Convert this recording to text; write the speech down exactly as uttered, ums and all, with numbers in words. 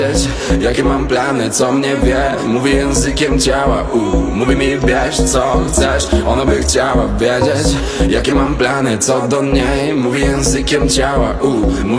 Jakie mam plany, co mnie wie, mówi językiem ciała, u, mówi mi wiesz co chcesz, ona by chciała wiedzieć. Jakie mam plany, co do niej, mówi językiem ciała, u, mówi